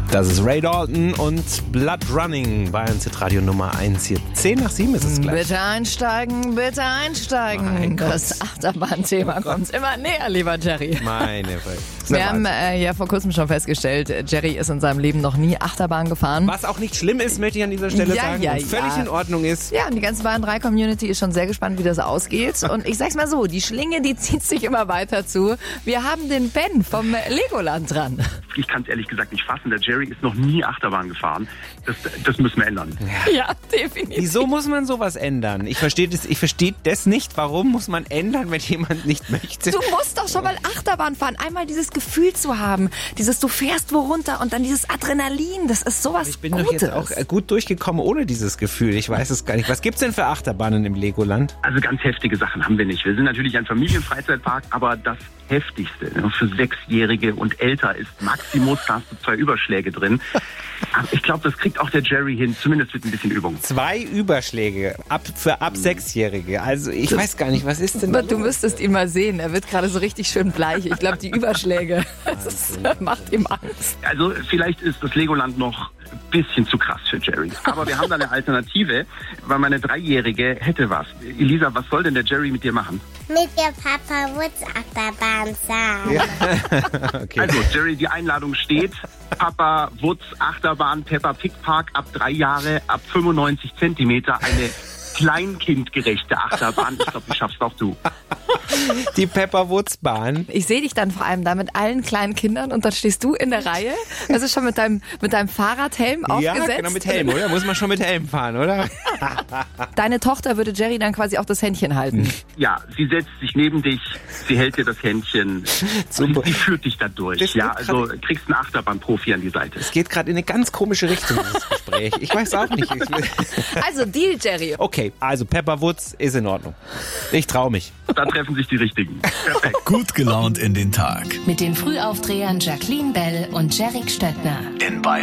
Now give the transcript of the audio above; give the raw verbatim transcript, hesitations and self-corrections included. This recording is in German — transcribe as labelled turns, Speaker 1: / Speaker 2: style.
Speaker 1: Das ist Ray Dalton und Blood Running bei Radio Nummer eins hier. zehn nach sieben ist es gleich.
Speaker 2: Bitte einsteigen, bitte einsteigen.
Speaker 1: Mein
Speaker 2: das Achterbahnthema
Speaker 1: oh
Speaker 2: kommt immer näher, lieber Jerry.
Speaker 1: Meine Fresse.
Speaker 2: Wir haben äh, ja vor kurzem schon festgestellt, Jerry ist in seinem Leben noch nie Achterbahn gefahren.
Speaker 1: Was auch nicht schlimm ist, möchte ich an dieser Stelle
Speaker 2: ja,
Speaker 1: sagen.
Speaker 2: ja,
Speaker 1: und völlig
Speaker 2: ja.
Speaker 1: in Ordnung ist.
Speaker 2: Ja, und die ganze Bahn drei Community ist schon sehr gespannt, wie das ausgeht. Und ich sag's mal so, die Schlinge, die zieht sich immer weiter zu. Wir haben den Ben vom Legoland dran.
Speaker 3: Ich kann es ehrlich gesagt nicht fassen. Der Jerry ist noch nie Achterbahn gefahren. Das, das müssen wir ändern.
Speaker 2: Ja, definitiv.
Speaker 1: Wieso muss man sowas ändern? Ich verstehe das, ich verstehe das nicht. Warum muss man ändern, wenn jemand nicht möchte?
Speaker 2: Du musst doch schon mal Achterbahn fahren. Einmal dieses Gefühl zu haben. Dieses, du fährst wo runter und dann dieses Adrenalin. Das ist sowas
Speaker 1: Ich bin
Speaker 2: Gutes.
Speaker 1: doch jetzt auch gut durchgekommen ohne dieses Gefühl. Ich weiß es gar nicht. Was gibt's denn für Achterbahnen im Legoland?
Speaker 3: Also ganz heftige Sachen haben wir nicht. Wir sind natürlich ein Familienfreizeitpark, aber das Heftigste für Sechsjährige und älter ist Maximus. Da hast du zwei Überschläge drin. Aber ich glaube, das kriegt auch der Jerry hin, zumindest mit ein bisschen Übung.
Speaker 1: Zwei Überschläge ab, für ab Sechsjährige. Also ich weiß gar nicht, was ist denn da
Speaker 2: Du
Speaker 1: los?
Speaker 2: müsstest ihn mal sehen. Er wird gerade so richtig schön bleich. Ich glaube, die Überschläge, das macht ihm Angst.
Speaker 3: Also vielleicht ist das Legoland noch ein bisschen zu krass für Jerry. Aber wir haben da eine Alternative, weil meine Dreijährige hätte was. Elisa, was soll denn der Jerry mit dir machen?
Speaker 4: Mit der Papa Wutz Achterbahn fahren.
Speaker 1: Ja. Okay.
Speaker 3: Also, Jerry, die Einladung steht. Papa Wutz Achterbahn Peppa Pig Park ab drei Jahre, ab fünfundneunzig Zentimeter. Eine kleinkindgerechte Achterbahn. Ich glaube, die schaffst auch du.
Speaker 1: Die Pepperwoods-Bahn.
Speaker 2: Ich sehe dich dann vor allem da mit allen kleinen Kindern und dann stehst du in der Reihe. Also schon mit deinem, mit deinem Fahrradhelm aufgesetzt.
Speaker 1: Ja, genau, mit Helm, oder? Muss man schon mit Helm fahren, oder?
Speaker 2: Deine Tochter würde Jerry dann quasi auch das Händchen halten.
Speaker 3: Ja, sie setzt sich neben dich, sie hält dir das Händchen, sie, sie führt dich da durch.
Speaker 1: Das
Speaker 3: Ja,
Speaker 1: wird
Speaker 3: also kriegst einen Achterbahn-Profi an die Seite.
Speaker 1: Es geht gerade in eine ganz komische Richtung, dieses Gespräch. Ich weiß auch nicht.
Speaker 2: Also Deal, Jerry.
Speaker 1: Okay, also Pepperwoods ist in Ordnung. Ich traue mich.
Speaker 3: Da treffen sich die Richtigen. Perfekt.
Speaker 5: Gut gelaunt in den Tag.
Speaker 6: Mit den Frühaufdrehern Jacqueline Bell und Jerry Stöckner.
Speaker 5: In Bayern.